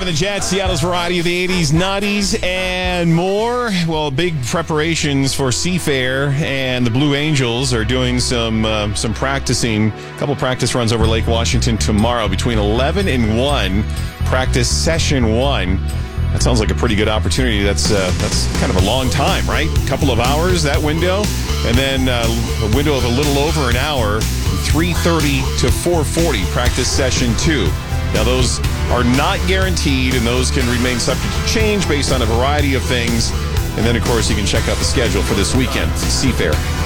The Jets, Seattle's variety of the 80s, 90s, and more. Well, big preparations for Seafair, and the Blue Angels are doing some practicing. A couple practice runs over Lake Washington tomorrow between 11 and 1. Practice session 1. That sounds like a pretty good opportunity. That's kind of a long time, right? A couple of hours, that window. And then a window of a little over an hour, 3:30 to 4:40, practice session 2. Now, those are not guaranteed, and those can remain subject to change based on a variety of things. And then, of course, you can check out the schedule for this weekend, Seafair.